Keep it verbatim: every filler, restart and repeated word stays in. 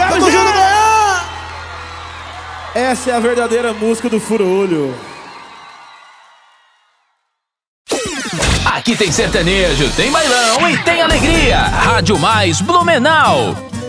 Tamo junto, Goiás! Essa é a verdadeira música do Furo-Olho. Aqui tem sertanejo, tem bailão e tem alegria. Rádio Mais Blumenau.